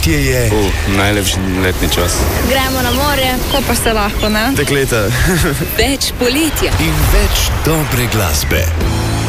Poletje je najlepši letni čas. Gremo na morje, ko pa se lahko, ne? Dekleta. Več poletja In več dobre glasbe.